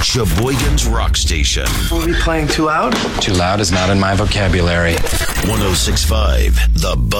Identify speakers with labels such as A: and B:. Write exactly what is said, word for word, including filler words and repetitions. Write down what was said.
A: Sheboygan's Rock Station.
B: We'll be playing Too Loud?
C: Too loud is not in my vocabulary.
A: one oh six point five The Buzz.